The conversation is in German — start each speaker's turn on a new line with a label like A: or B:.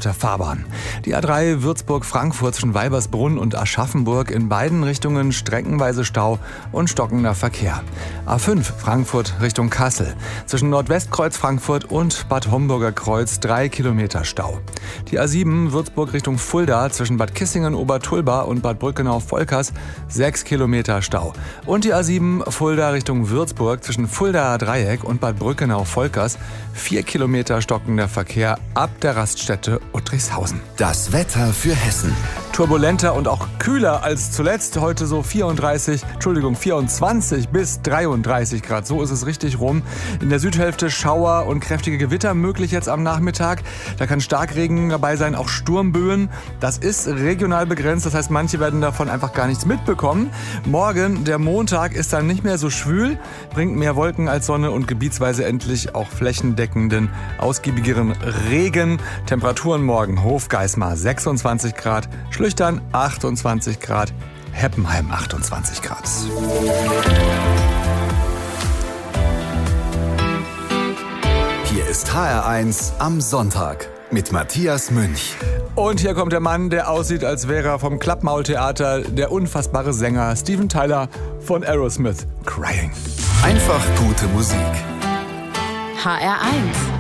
A: der Fahrbahn. Die A3 Würzburg-Frankfurt zwischen Weibersbrunn und Aschaffenburg, in beiden Richtungen streckenweise Stau und stockender Verkehr. A5 Frankfurt Richtung Kassel. Zwischen Nordwestkreuz Frankfurt und Bad Homburger Kreuz 3 Kilometer Stau. Die A7 Würzburg Richtung Fulda zwischen Bad Kissingen-Obertulba und Bad Brückenau-Volkers 6 Kilometer Stau. Und die A7 Fulda Richtung Würzburg zwischen Fuldaer Dreieck und Bad Brückenau-Volkers 4 Kilometer stockender Verkehr ab der Raststätte Uttrichshausen.
B: Das Wetter für Hessen.
A: Turbulenter und auch kühler als zuletzt. Heute so 24 bis 33 Grad. So ist es richtig rum. In der Südhälfte Schauer und kräftige Gewitter möglich jetzt am Nachmittag. Da kann Starkregen dabei sein, auch Sturmböen. Das ist regional begrenzt. Das heißt, manche werden davon einfach gar nichts mitbekommen. Morgen, der Montag, ist dann nicht mehr so schwül, bringt mehr Wolken als Sonne und gebietsweise endlich auch flächendeckenden, ausgiebigeren Regen. Temperaturen morgen: Hofgeismar 26 Grad, Schlüchtern 28 Grad, Heppenheim 28 Grad.
B: Hier ist HR1 am Sonntag mit Matthias Münch.
A: Und hier kommt der Mann, der aussieht, als wäre er vom Klappmaultheater, der unfassbare Sänger Steven Tyler von Aerosmith. Crying.
B: Einfach gute Musik.
C: HR1